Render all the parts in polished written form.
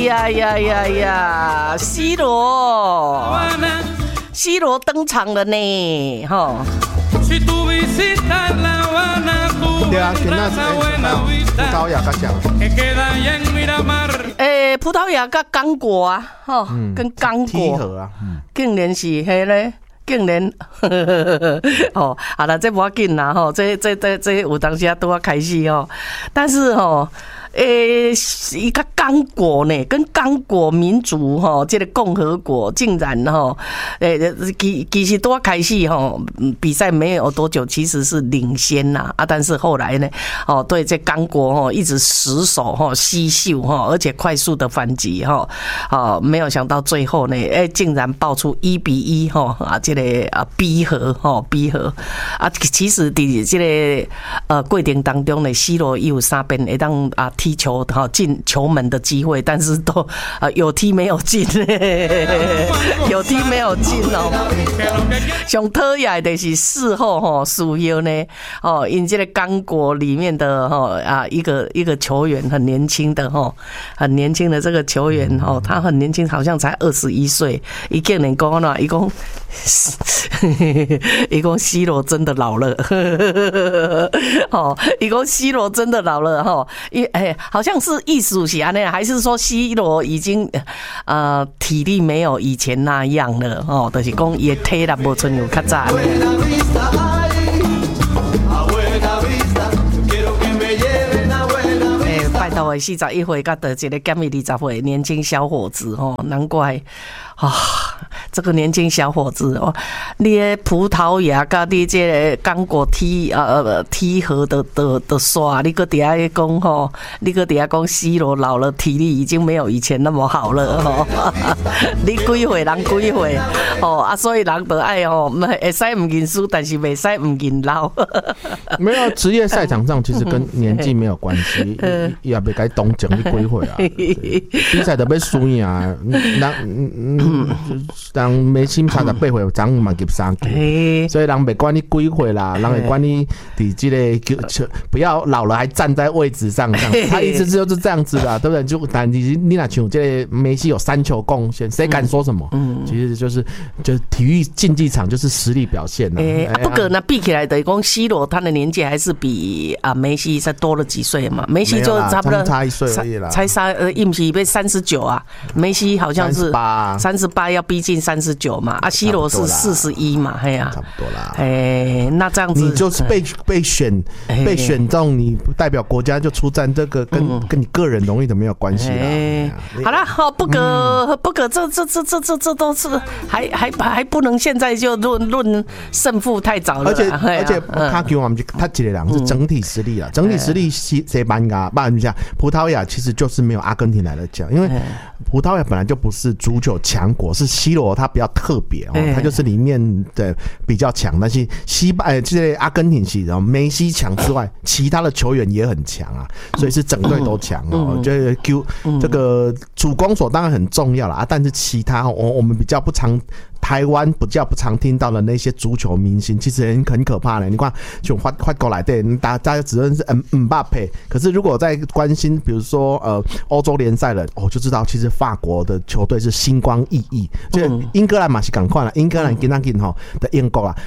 呀 ，C 罗登场了呢，哈。 对啊，今仔是葡萄牙甲啥？ 葡萄牙甲刚果啊，哈，跟刚果合啊， 竟然是迄咧。竟然，哦，好了，这不要紧啦，吼，这有当时都要开始哦，但是吼。一个刚果呢，跟刚果民族哈，这个共和国竟然哈，其实多开始哈，比赛没有多久，其实是领先呐啊，但是后来呢，哦，对这刚果哈一直死守哈西秀哈，而且快速的反击哈，没有想到最后呢，竟然爆出1-1哈啊，这个逼和啊，其实伫这个过程当中呢，C罗有3边会当啊。踢球进球门的机会，但是都有踢没有进，有踢没有进哦。上讨厌的是事后事后呢，因这个刚果里面的一个球员很年轻的很年轻的这个球员他很年轻，好像才21岁，一个人讲呢，一共 C 罗真的老了，一共 C 罗真的老了哈，好像是意思是安尼，还是说 C 罗已经体力没有以前那样了哦，就是讲伊的体力无像有较早。拜托的41岁，甲得一个减伊20岁年轻小伙子哦，难怪啊。这个年轻小伙子哦，你的葡萄牙跟你这个刚果踢和的刷，你搁底下讲吼，你搁底下讲 C 罗老了，体力已经没有以前那么好了吼。你几岁人几岁哦啊，所以人就爱哦，会使唔认输，但是袂使唔认老。 没有职业赛场上其实跟年纪没有关系，也袂该同情你几岁啊。比赛就要输赢啊，人梅西38岁，长嘛入3球，所以人袂管你几岁啦，人会管你伫这个不要老了还站在位置上，他一直就是这样子啦，对不对？就但你若像这个梅西有3球贡献，谁敢说什么？其实就是体育竞技场就是实力表现啦。 不过那比起来的，讲 C 罗他的年纪还是比梅西才多了几岁嘛，梅西就差不多差1岁而已啦， 才不是被39啊，梅西好像是38要逼近39嘛，啊 ，C 罗是41嘛，嘿呀， 差不多啦。 那这样子， 你就是被选中，你代表国家就出战，这个跟你个人荣誉的没有关系啦。 好了，好，不可，这都是还不能现在就论胜负太早了。 而且他给我们他几个人是整体实力啦，整体实力西班牙、葡萄牙其实就是没有阿根廷来的强，因为葡萄牙本来就不是足球强国，是 C 罗他比较特别哦，他就是里面的比较强，但是这阿根廷系，然后梅西强之外，其他的球员也很强啊，所以是整队都强哦。这个主攻手当然很重要啦，但是其他我们比较不常。台湾比较不常听到的那些足球明星，其实很可怕的。你看，就发过来的，大家只认识姆巴佩。可是如果在关心，比如说欧洲联赛了，就知道其实法国的球队是星光熠熠。就英格兰嘛是赶快了，英格兰跟他的英国啦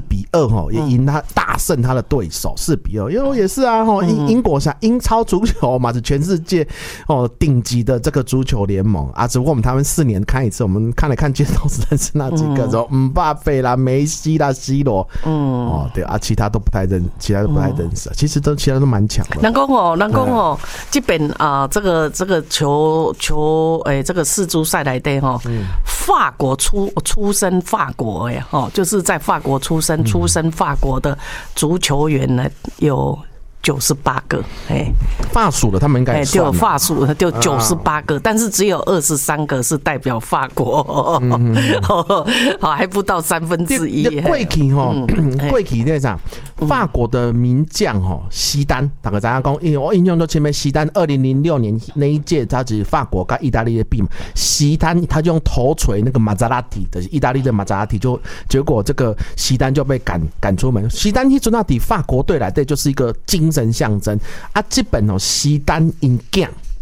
4-2也赢他大胜他的对手4-2，因为也是啊英国像英超足球嘛是全世界顶级的这个足球联盟啊，只不过我们台湾4年看一次，我们看来看去都是认识那几个，什么姆巴佩啦、梅西啦、C 罗，对啊，其他都不太认识，其实其他都蛮强的。 人讲这边这个球这个世足赛来的法国出生法国就是在法国出生法国的足球员呢有98个， 法属的他们应该就法属就98个，但是只有23个是代表法国，还不到1/3。 过去那场法国的名将西丹，大家知道讲，因为我印象中前面西丹2006年那一届，他只是法国跟意大利的比嘛，西丹他就用头锤那个马扎拉蒂的意大利的马扎拉蒂，结果这个西丹就被赶出门。西丹那阵啊，对法国队来对就是一个精神象征啊，这本西丹因囝。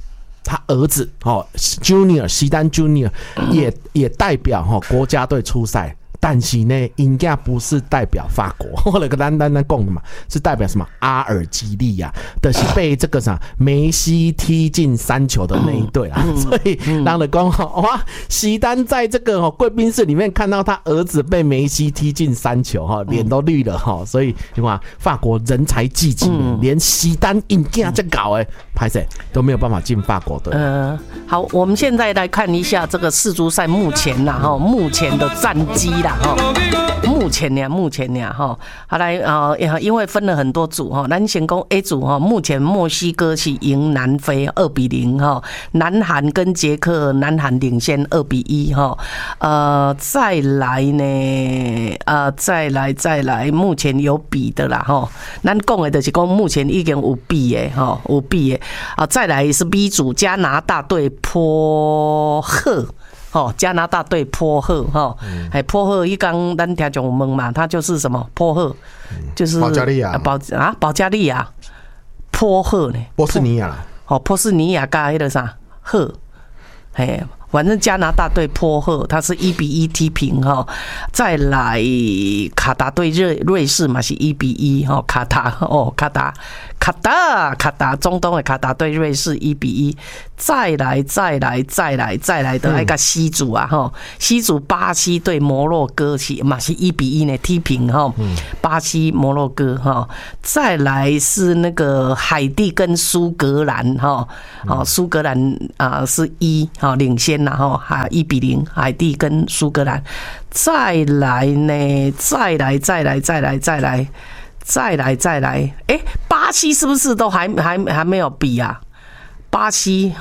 他儿子Junior 西丹 Junior 也代表国家队出赛。但是呢，应该不是代表法国，或者个单讲的嘛，是代表什么？阿尔及利亚的是被这个梅西踢进3球的那一队啦，所以让人讲哇，席丹在这个贵宾室里面看到他儿子被梅西踢进3球脸都绿了所以你看法国人才济济，连席丹应该这搞拍谁都没有办法进法国队。 好，我们现在来看一下这个世足赛目前目前的战绩啦。目前呢好来因为分了很多组咱先讲 A 组目前墨西哥是赢南非2-0南韩跟捷克，南韩领先2-1再来呢再来目前有比的啦咱讲的就是讲目前已经有比的有比的再来是 B 组加拿大对波赫。加拿大对波赫波赫一刚咱听众问嘛，他就是什么波赫，就是保加利亚保加利亚波赫呢？ 波斯尼亚啦， 波斯尼亚加那个啥赫，反正加拿大对波赫，它是1-1踢平再来卡达对瑞士嘛是1-1卡达中东的卡达对瑞士1-1，再来的那个西组西组巴西对摩洛哥嘛是1-1呢踢平巴西摩洛哥再来是那个海地跟苏格兰苏格兰是领先1-0，海地跟苏格兰，再来呢，再来，巴西是不是都还没有比啊？巴西，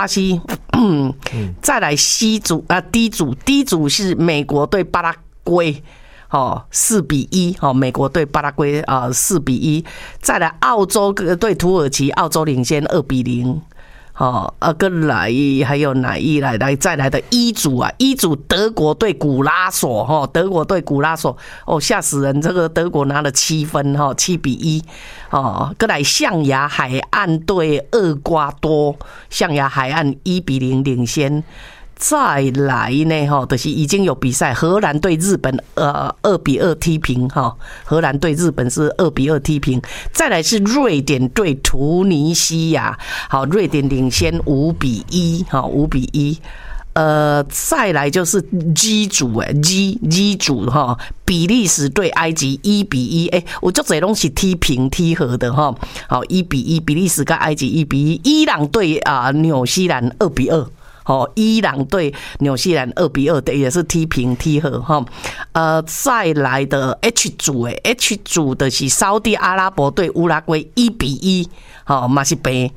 再来西组D 组是美国对巴拉圭。4-1美国对巴拉圭4-1，再来澳洲对土耳其，澳洲领先2-0。跟来还有哪一来再来的一组德国对古拉索德国对古拉索吓死人，这个德国拿了7分7-1跟来象牙海岸对厄瓜多，象牙海岸1-0领先。再来呢就是已经有比赛，荷兰对日本2-2踢平荷兰对日本是2-2踢平。再来是瑞典对突尼西亚，瑞典领先5-15-1。再来就是 G 组G 组比利时对埃及1-1，我就这东西踢平踢和的1-1，比利时跟埃及1-1。伊朗对纽西兰2-2。伊朗对纽西兰2-2的也是踢平踢和再来的 H 组的是沙特阿拉伯对乌拉圭1-1嘛是平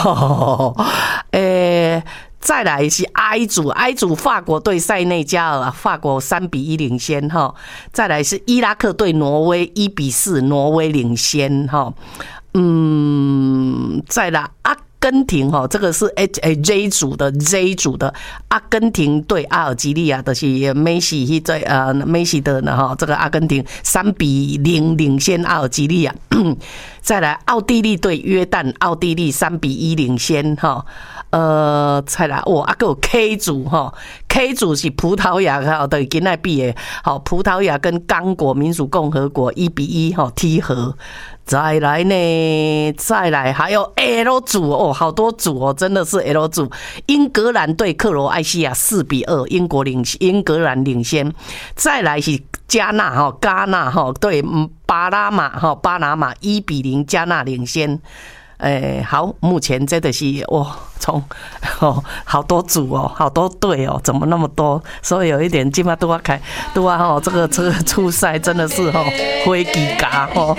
再来是 I 组法国对塞内加尔，法国3-1领先再来是伊拉克对挪威1-4，挪威领先再来阿根廷这个是 J 组的阿根廷对阿尔及利亚的是梅西的呢这个阿根廷3-0领先阿尔及利亚。再来奥地利对约旦，奥地利3-1领先再来还有 K 组是葡萄牙的今天比的葡萄牙跟刚果民主共和国1-1踢和。再来还有 L 组好多组真的是 L 组，英格兰对克罗埃西亚4-2，英格兰领先。再来是加纳对巴拿马1-0，加纳领先。好，目前真的是从好多组好多队怎么那么多？所以有一点今晚都要这个出赛真的是灰机嘎